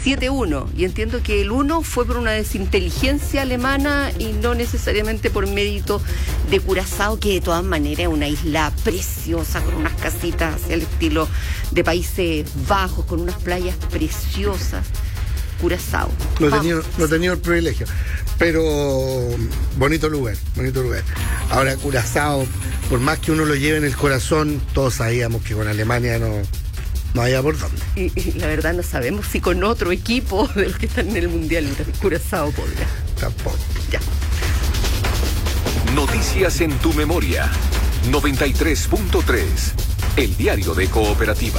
7-1, y entiendo que el 1 fue por una desinteligencia alemana y no necesariamente por mérito de Curazao, que de todas maneras es una isla preciosa, con unas casitas hacia el estilo de Países Bajos, con unas playas preciosas. Curazao. No he tenido el privilegio, pero bonito lugar. Ahora, Curazao, por más que uno lo lleve en el corazón, todos sabíamos que con Alemania no había por dónde. Y la verdad no sabemos si con otro equipo de los que están en el Mundial Curazao podrá. Tampoco. Ya. Noticias en tu memoria. 93.3. El diario de Cooperativa.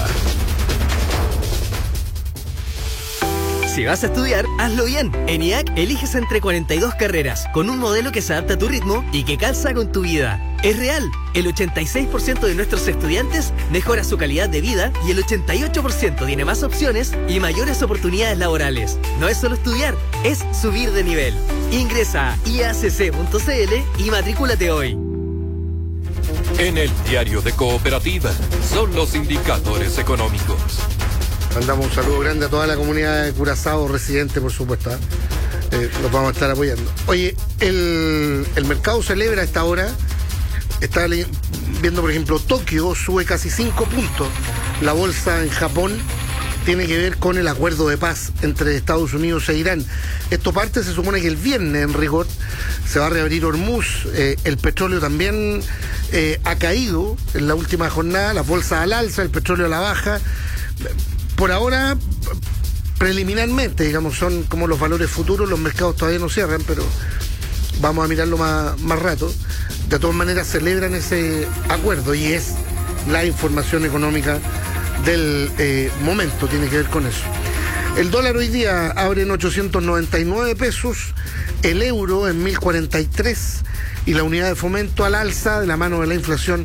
Si vas a estudiar, hazlo bien. En IAC eliges entre 42 carreras, con un modelo que se adapta a tu ritmo y que calza con tu vida. Es real, el 86% de nuestros estudiantes mejora su calidad de vida y el 88% tiene más opciones y mayores oportunidades laborales. No es solo estudiar, es subir de nivel. Ingresa a iacc.cl y matrículate hoy. En el diario de Cooperativa son los indicadores económicos. Mandamos un saludo grande a toda la comunidad de Curazao residente, por supuesto. Los vamos a estar apoyando. Oye, el mercado celebra a esta hora. Está viendo, por ejemplo, Tokio sube casi 5 puntos. La bolsa en Japón tiene que ver con el acuerdo de paz entre Estados Unidos e Irán. Esto parte, se supone que el viernes, en rigor, se va a reabrir Hormuz. El petróleo también ha caído en la última jornada. Las bolsas al alza, el petróleo a la baja. Por ahora, preliminarmente, digamos, son como los valores futuros, los mercados todavía no cierran, pero vamos a mirarlo más rato. De todas maneras, celebran ese acuerdo y es la información económica del momento, tiene que ver con eso. El dólar hoy día abre en 899 pesos, el euro en 1043 y la unidad de fomento al alza de la mano de la inflación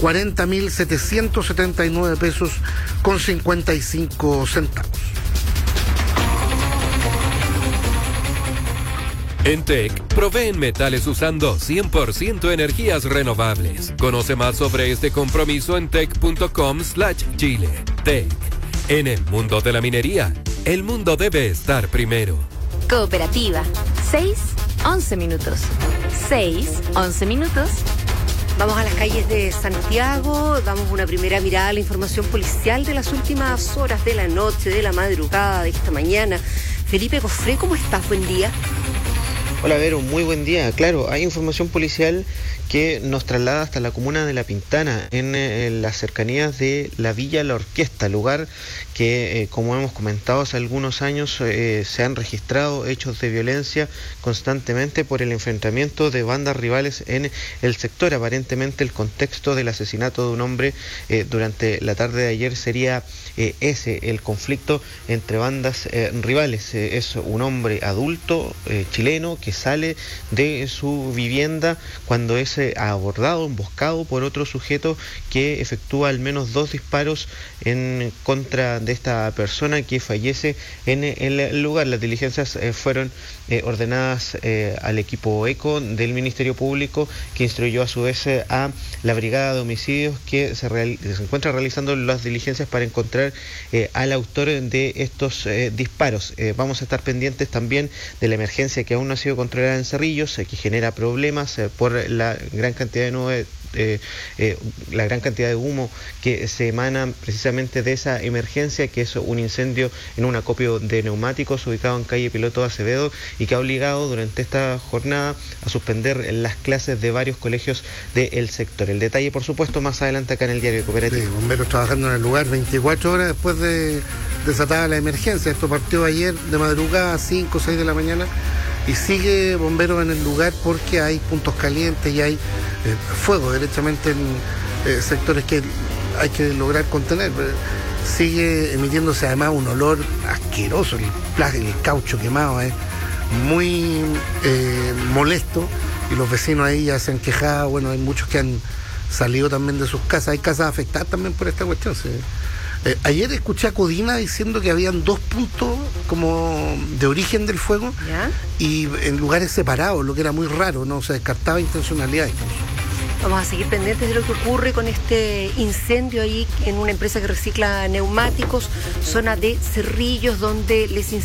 40.779 pesos con 55 centavos. En TEC, proveen metales usando 100% energías renovables. Conoce más sobre este compromiso en tec.com/Chile. TEC. En el mundo de la minería, el mundo debe estar primero. Cooperativa. 6-11 minutos. 6-11 minutos. Vamos a las calles de Santiago, damos una primera mirada a la información policial de las últimas horas de la noche, de la madrugada, de esta mañana. Felipe Cofré, ¿cómo estás? Buen día. Hola Vero, muy buen día. Claro, hay información policial que nos traslada hasta la comuna de La Pintana, en las cercanías de la Villa La Orquesta, lugar que, como hemos comentado hace algunos años, se han registrado hechos de violencia constantemente por el enfrentamiento de bandas rivales en el sector. Aparentemente el contexto del asesinato de un hombre durante la tarde de ayer sería ese, el conflicto entre bandas rivales. Es un hombre adulto chileno que sale de su vivienda cuando es abordado, emboscado por otro sujeto que efectúa al menos 2 disparos en contra de esta persona, que fallece en el lugar. Las diligencias fueron ordenadas al equipo ECO del Ministerio Público, que instruyó a su vez a la Brigada de Homicidios, que se encuentra realizando las diligencias para encontrar al autor de estos disparos. Vamos a estar pendientes también de la emergencia que aún no ha sido controlada en Cerrillos, que genera problemas por la gran cantidad de nubes, la gran cantidad de humo que se emana precisamente de esa emergencia, que es un incendio en un acopio de neumáticos ubicado en calle Piloto Acevedo, y que ha obligado durante esta jornada a suspender las clases de varios colegios del sector. El detalle, por supuesto, más adelante acá en el diario Cooperativa. Sí, bomberos trabajando en el lugar 24 horas después de desatada la emergencia. Esto partió ayer de madrugada a 5 o 6 de la mañana y sigue bomberos en el lugar porque hay puntos calientes y hay fuego derechamente en sectores que hay que lograr contener. Sigue emitiéndose además un olor asqueroso, el caucho quemado es muy molesto, y los vecinos ahí ya se han quejado. Bueno, hay muchos que han salido también de sus casas, hay casas afectadas también por esta cuestión. Ayer escuché a Codina diciendo que habían 2 puntos como de origen del fuego. ¿Ya? Y en lugares separados, lo que era muy raro, no se descartaba intencionalidad incluso. Vamos a seguir pendientes de lo que ocurre con este incendio ahí en una empresa que recicla neumáticos, zona de Cerrillos, donde les